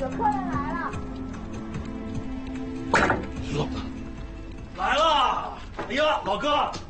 有客人来了。 来了！哎呀，老哥，